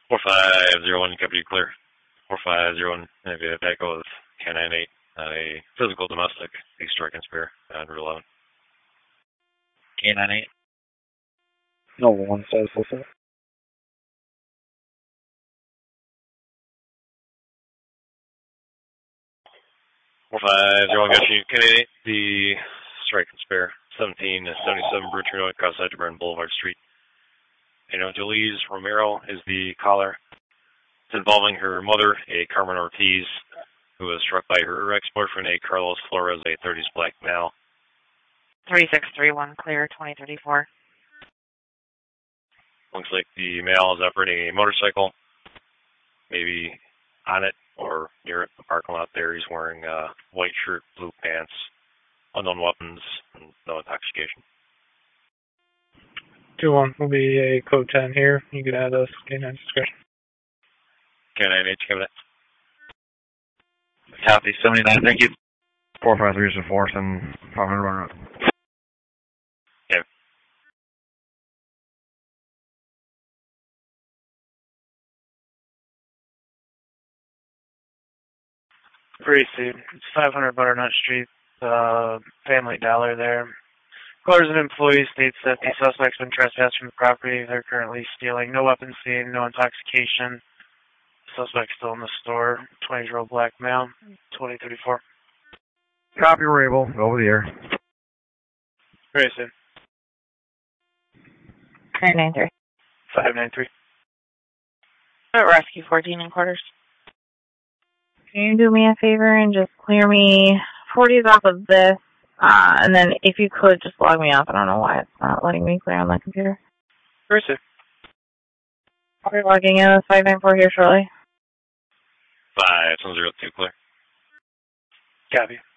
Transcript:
4501, Deputy clear. 4501, maybe a echo with K98 on a physical domestic, a strike and spare on Route 11. K98. No, 1 status full. 4501, got you. K98, the strike and spare, 1777 Brutrino, outside Burn Boulevard Street. Jolise Romero is the caller. It's involving her mother, a Carmen Ortiz, who was struck by her ex-boyfriend, a Carlos Flores, a 30s black male. 3631, clear, 2034. Looks like the male is operating a motorcycle, maybe on it or near it, the parking lot there. He's wearing a white shirt, blue pants, unknown weapons, and no intoxication. 2-1 will be a code 10 here. You can add us K9 discretion. K98, give it. Copy, 79, thank you. 453 is the fourth and 500 run road. Yeah. Gracie, it's 500 Butternut Street, Family Dollar there. Caller's an employee, states that the suspect's been trespassing the property. They're currently stealing. No weapons seen, no intoxication. Suspect still in the store. 20-year-old black male. 2034. Copy, we're able. Over the air. Very soon. 993. 593. Rescue 14 in quarters. Can you do me a favor and just clear me 40s off of this? And then if you could just log me off. I don't know why it's not letting me clear on that computer. Very soon. I'll be logging in with 594 here shortly. 5102, clear. Copy.